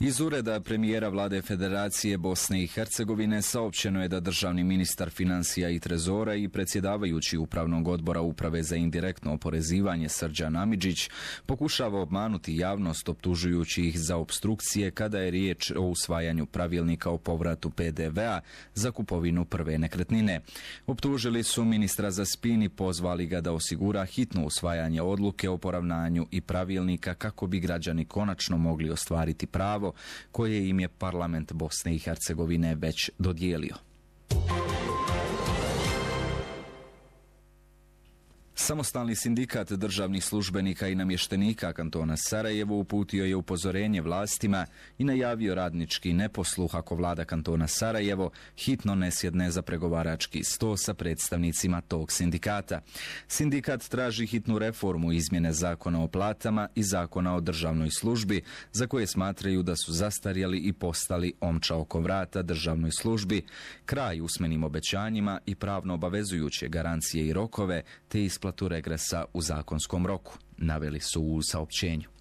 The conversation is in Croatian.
Iz ureda premijera vlade Federacije Bosne i Hercegovine saopćeno je da državni ministar financija i trezora i predsjedavajući upravnog odbora uprave za indirektno oporezivanje Srđan Amidžić pokušava obmanuti javnost optužujući ih za opstrukcije kada je riječ o usvajanju pravilnika o povratu PDV-a za kupovinu prve nekretnine. Optužili su ministra za spin i pozvali ga da osigura hitno usvajanje odluke o poravnanju i pravilnika kako bi građani konačno mogli ostvariti pravo koje im je parlament Bosne i Hercegovine već dodijelio. Samostalni sindikat državnih službenika i namještenika kantona Sarajevo uputio je upozorenje vlastima i najavio radnički neposluh ako vlada kantona Sarajevo hitno ne sjedne za pregovarački sto sa predstavnicima tog sindikata. Sindikat traži hitnu reformu izmjene zakona o platama i zakona o državnoj službi, za koje smatraju da su zastarjeli i postali omča oko vrata državnoj službi, kraj usmenim obećanjima i pravno obavezujuće garancije i rokove, te isplatu regresa u zakonskom roku, naveli su u saopćenju.